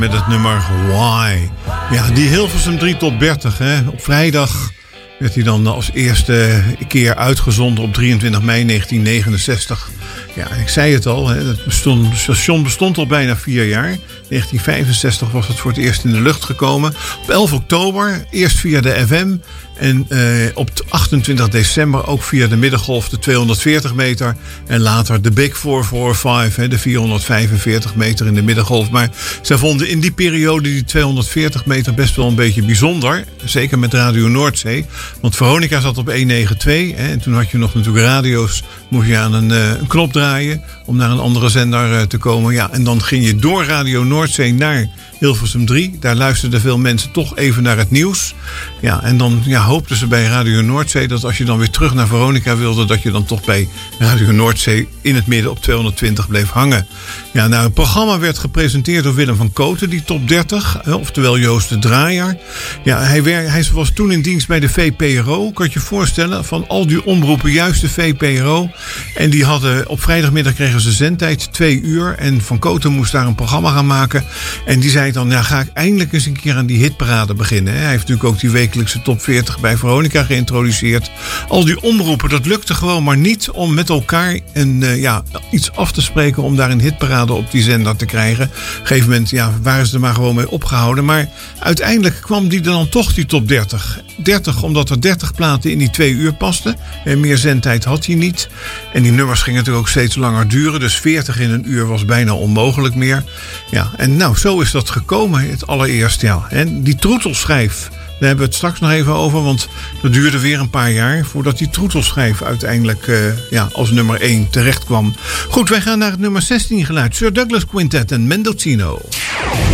Met het nummer Why. Ja, die Hilversum 3 Top 30. Hè. Op vrijdag werd hij dan als eerste keer uitgezonden op 23 mei 1969. Ja, ik zei het al, het station bestond al bijna 4 jaar. 1965 was het voor het eerst in de lucht gekomen. Op 11 oktober, eerst via de FM. En op 28 december ook via de middengolf de 240 meter. En later de Big 445, de 445 meter in de middengolf. Maar zij vonden in die periode die 240 meter best wel een beetje bijzonder. Zeker met Radio Noordzee. Want Veronica zat op 192. En toen had je nog natuurlijk radio's. Moest je aan een knop draaien om naar een andere zender te komen. Ja, en dan ging je door Radio Noordzee naar Hilversum 3. Daar luisterden veel mensen toch even naar het nieuws. Ja, en dan hoopten ze bij Radio Noordzee dat als je dan weer terug naar Veronica wilde, dat je dan toch bij Radio Noordzee in het midden op 220 bleef hangen. Ja, nou, het programma werd gepresenteerd door Willem van Kooten, die top 30, oftewel Joost de Draaier. Ja, hij was toen in dienst bij de VPRO. Kan je je voorstellen, van al die omroepen juist de VPRO. En die hadden op vrijdagmiddag kregen ze zendtijd 2 uur. En Van Kooten moest daar een programma gaan maken. En die zei dan, ja, ga ik eindelijk eens een keer aan die hitparade beginnen. Hij heeft natuurlijk ook die wekelijkse top 40 bij Veronica geïntroduceerd. Al die omroepen, dat lukte gewoon maar niet om met elkaar iets af te spreken om daar een hitparade op die zender te krijgen. Op een gegeven moment waren ze er maar gewoon mee opgehouden. Maar uiteindelijk kwam die dan toch, die top 30. 30 omdat er 30 platen in die 2 uur pasten. En meer zendtijd had hij niet. En die nummers gingen natuurlijk ook steeds langer duren. Dus 40 in een uur was bijna onmogelijk meer. Ja, en nou, zo is dat gekomen het allereerst. Ja. En die troetelschijf, daar hebben we het straks nog even over. Want dat duurde weer een paar jaar voordat die troetelschijf uiteindelijk als nummer 1 terecht kwam. Goed, wij gaan naar het nummer 16 geluid. Sir Douglas Quintet en Mendocino.